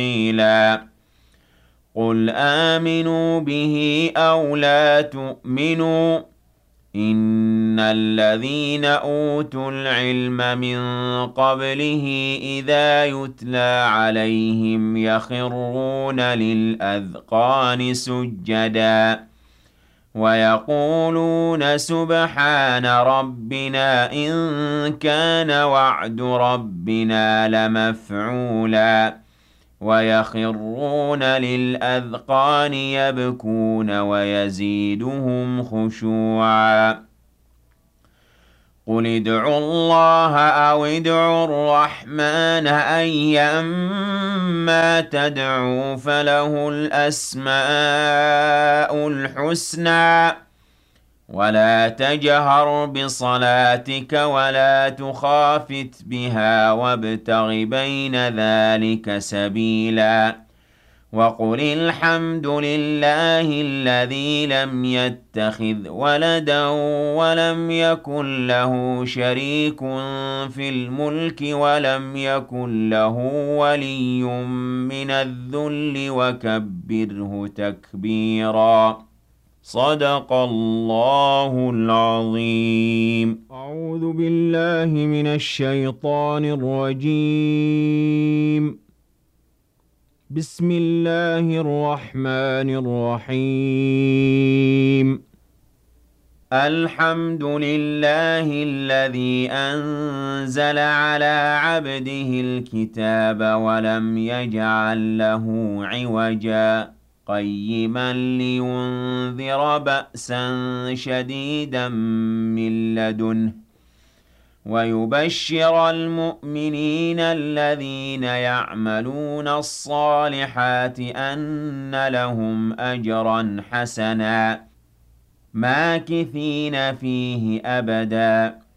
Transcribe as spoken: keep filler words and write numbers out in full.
تفصيلا قل آمنوا به أو لا تؤمنوا إن الذين أوتوا العلم من قبله إذا يتلى عليهم يخرون للأذقان سجدا ويقولون سبحان ربنا إن كان وعد ربنا لمفعولا ويخرون للأذقان يبكون ويزيدهم خشوعا قل ادعوا الله أو ادعوا الرحمن أيما تدعوا فله الأسماء الحسنى ولا تجهر بصلاتك ولا تخافت بها وابتغ بين ذلك سبيلا وقل الحمد لله الذي لم يتخذ ولدا ولم يكن له شريك في الملك ولم يكن له ولي من الذل وكبره تكبيرا صدق الله العظيم. أعوذ بالله من الشيطان الرجيم. بسم الله الرحمن الرحيم. الحمد لله الذي أنزل على عبده الكتاب ولم يجعل له عوجا قيما لينذر بأسا شديدا من لدنه ويبشر المؤمنين الذين يعملون الصالحات أن لهم أجرا حسنا ماكثين فيه أبدا